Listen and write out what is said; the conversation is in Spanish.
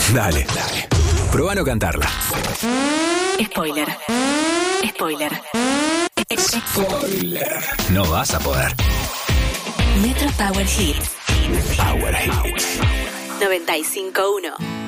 Dale. Probá a no cantarla. Spoiler. No vas a poder. Metro Power Hits. Power Hits. 95.1.